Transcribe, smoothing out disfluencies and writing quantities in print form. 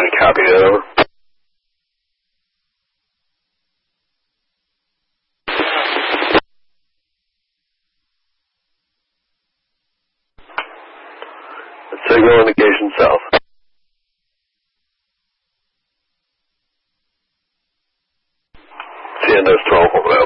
copy that over. Signal indication south. Sienna Strong, over